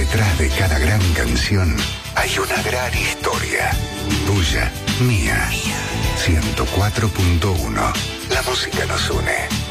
Detrás de cada gran canción hay una gran historia. Tuya, mía. 104.1. La música nos une.